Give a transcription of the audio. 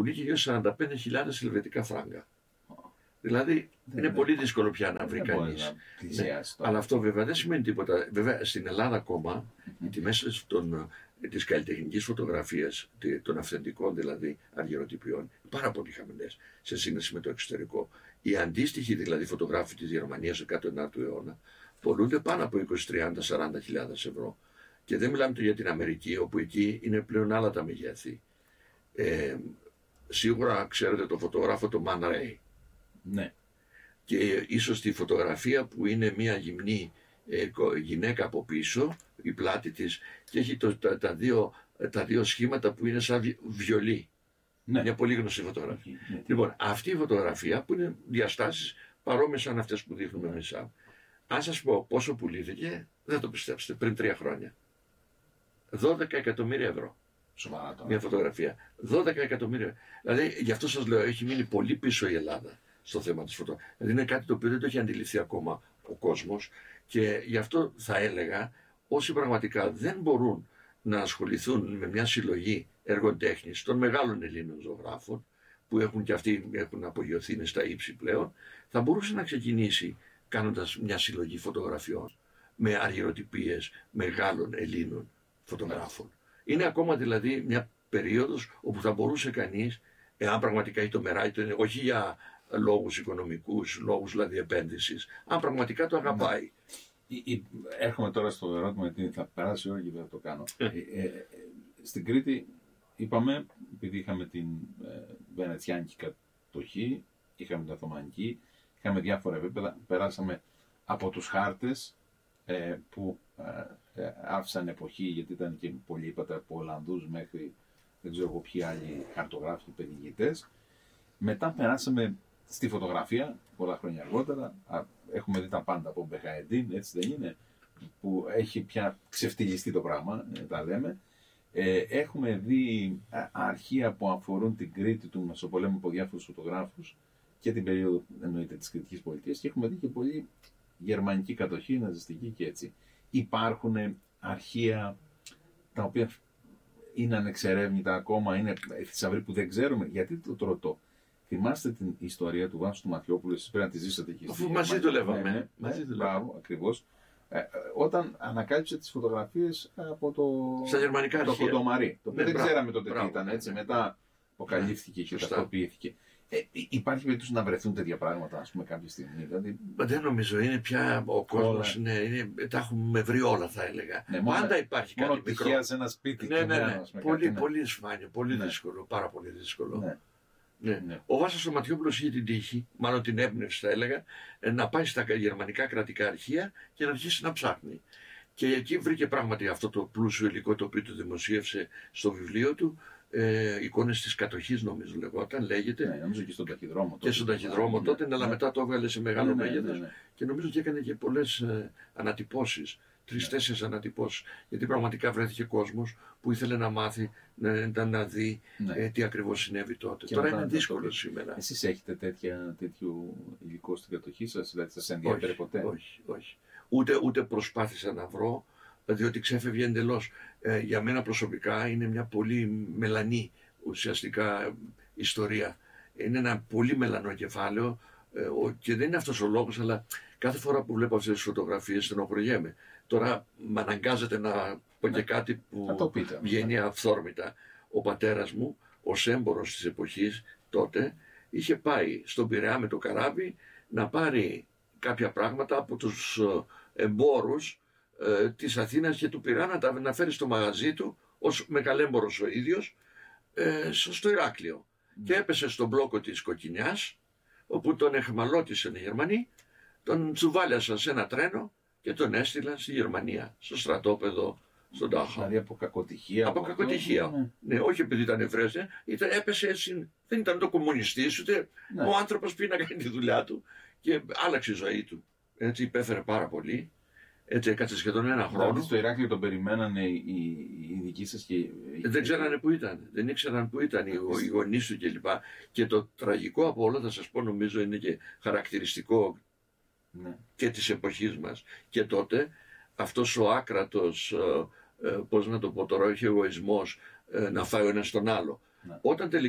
πουλεί και 45.000 ελβετικά φράγκα. Δηλαδή είναι πολύ δύσκολο πια να βρει κανείς. Αλλά αυτό βέβαια δεν σημαίνει τίποτα. Βέβαια στην Ελλάδα ακόμα οι τιμές της καλλιτεχνικής φωτογραφίας, των αυθεντικών δηλαδή αργυροτυπιών, είναι πάρα πολύ χαμηλές σε σύγκριση με το εξωτερικό. Οι αντίστοιχοι δηλαδή φωτογράφοι της Γερμανίας του 19ου αιώνα πολλούνται πάνω από 20-30-40.000 ευρώ. Και δεν μιλάμε για την Αμερική, όπου εκεί είναι πλέον άλλα τα μεγέθη. Σίγουρα ξέρετε το φωτογράφο το Man Ray. Ναι. Και ίσως τη φωτογραφία που είναι μια γυμνή γυναίκα από πίσω, η πλάτη της, και έχει τα δύο σχήματα που είναι σαν βιολί. Ναι. Μια πολύ γνωστή φωτογραφία. Ναι. Λοιπόν, αυτή η φωτογραφία που είναι διαστάσεις παρόμοιες σαν αυτές που δείχνουμε εμείς. Αν σας πω πόσο πουλήθηκε, δεν το πιστέψετε, πριν 3 χρόνια. 12 εκατομμύρια ευρώ. Σοβαρά τώρα. Μια φωτογραφία. 12 εκατομμύρια. Δηλαδή, γι' αυτό σας λέω, έχει μείνει πολύ πίσω η Ελλάδα στο θέμα της φωτογραφίας. Δηλαδή, είναι κάτι το οποίο δεν το έχει αντιληφθεί ακόμα ο κόσμος, και γι' αυτό θα έλεγα, όσοι πραγματικά δεν μπορούν να ασχοληθούν με μια συλλογή έργων τέχνης των μεγάλων Ελλήνων ζωγράφων, που έχουν και αυτοί έχουν απογειωθεί, είναι στα ύψη πλέον, θα μπορούσε να ξεκινήσει κάνοντας μια συλλογή φωτογραφιών με αργυροτυπίες μεγάλων Ελλήνων φωτογράφων. Είναι ακόμα δηλαδή μια περίοδος όπου θα μπορούσε κανείς, εάν πραγματικά έχει το μεράιτο, όχι για λόγους οικονομικούς, λόγους δηλαδή επένδυσης, αν πραγματικά το αγαπάει. Έρχομαι τώρα στο ερώτημα, γιατί θα περάσει η ώρα και δεν θα το κάνω. Στην Κρήτη είπαμε, επειδή είχαμε την Βενετσιάνικη κατοχή, είχαμε την Οθωμανική, είχαμε διάφορα επίπεδα, περάσαμε από τους χάρτες που άφησαν εποχή, γιατί ήταν και πολλοί, είπατε, από Ολλανδούς μέχρι δεν ξέρω εγώ ποιοι άλλοι χαρτογράφοι, περιηγητές. Μετά περάσαμε στη φωτογραφία, πολλά χρόνια αργότερα. Έχουμε δει τα πάντα από Μπεχαεντίν, έτσι δεν είναι, που έχει πια ξεφτυλιστεί το πράγμα, τα λέμε. Έχουμε δει αρχεία που αφορούν την Κρήτη του Μεσοπολέμου από διάφορους φωτογράφους και την περίοδο, εννοείται, της Κρητικής Πολιτείας, και έχουμε δει και πολύ γερμανική κατοχή, ναζιστική και έτσι. Υπάρχουν αρχεία τα οποία είναι ανεξερεύνητα ακόμα, είναι θησαυροί που δεν ξέρουμε. Γιατί το ρωτώ? Θυμάστε την ιστορία του Βάσου του Ματιόπουλου, εσείς πρέπει να τη ζήσατε εκεί. Αφού μαζί δουλεύαμε. Μπράβο, ακριβώς. Όταν ανακάλυψε τις φωτογραφίες από στα γερμανικά το Κοντομαρί, το οποίο δεν ξέραμε τότε τι ήταν, έτσι, μετά αποκαλύφθηκε και ταυτοποιήθηκε. Υπάρχει περίπτωση να βρεθούν τέτοια πράγματα, ας πούμε, κάποια στιγμή? Δηλαδή... Δεν νομίζω, είναι πια ο κόσμος, τα έχουμε βρει όλα, θα έλεγα. Πάντα υπάρχει κάτι μικρό. Μόνο τυχαία σε ένα σπίτι. Πολύ σπάνιο, πολύ δύσκολο, πάρα πολύ δύσκολο. Ναι. Ο Βάσος ο Ματιόπουλος είχε την τύχη, μάλλον την έμπνευση θα έλεγα, να πάει στα γερμανικά κρατικά αρχεία και να αρχίσει να ψάχνει. Και εκεί βρήκε πράγματι αυτό το πλούσιο υλικό, το οποίο το δημοσίευσε στο βιβλίο του, εικόνες της κατοχής, νομίζω λέγεται. Ναι, νομίζω και στον ταχυδρόμο τότε. Και στον ταχυδρόμο τότε, αλλά μετά το έβγαλε σε μεγάλο μέγεθος και νομίζω ότι έκανε και πολλές ανατυπώσεις. 3-4 ανατυπώσεις. Γιατί πραγματικά βρέθηκε κόσμος που ήθελε να μάθει, να δει τι ακριβώς συνέβη τότε. Και τώρα είναι δύσκολο σήμερα. Εσείς έχετε τέτοιο υλικό στην κατοχή σας, δηλαδή σας ενδιαφέρει ποτέ? Όχι. Ούτε προσπάθησα να βρω, διότι ξέφευγε εντελώς. Για μένα προσωπικά είναι μια πολύ μελανή ουσιαστικά ιστορία. Είναι ένα πολύ μελανό κεφάλαιο. Και δεν είναι αυτός ο λόγος, αλλά κάθε φορά που βλέπω αυτές τις φωτογραφίες στενοχωριέμαι. Τώρα με αναγκάζεται να πω και κάτι που βγαίνει αυθόρμητα. Ο πατέρας μου, ως έμπορος της εποχής τότε, είχε πάει στον Πειραιά με το καράβι να πάρει κάποια πράγματα από τους εμπόρους της Αθήνας και του Πειραιά, να φέρει στο μαγαζί του ως μεγαλέμπορος ο ίδιος στο Ηράκλειο. Και έπεσε στον μπλόκο της Κοκκινιάς, όπου τον εχμαλώτησαν οι Γερμανοί, τον τσουβάλιασαν σε ένα τρένο και τον έστειλαν στη Γερμανία, στο στρατόπεδο, στον Τάχα. Δηλαδή από κακοτυχία. Από κακοτυχία. Ναι, όχι επειδή ήταν Εβραίος, έπεσε έτσι. Δεν ήταν το κομμουνιστής, ούτε ο άνθρωπος πήγε να κάνει τη δουλειά του και άλλαξε η ζωή του. Έτσι υπέφερε πάρα πολύ. Έτσι έκατσε σχεδόν ένα χρόνο. Δηλαδή στο Ηράκλειο τον περιμένανε οι δικοί σας και... Δεν ξέρανε που ήταν. Δεν ήξεραν που ήταν οι γονείς του κλπ. Και το τραγικό από όλα, θα σας πω, νομίζω είναι και χαρακτηριστικό και της εποχής μας. Και τότε αυτός ο άκρατος, πώς να το πω τώρα, όχι εγωισμός, να φάει ο ένας τον άλλο. Όταν τελικά